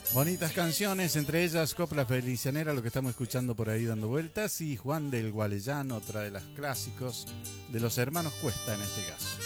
Bonitas canciones, entre ellas Copla Felicianera, lo que estamos escuchando por ahí dando vueltas, y Juan del Gualeyano, otra de las clásicos de los hermanos Cuesta en este caso.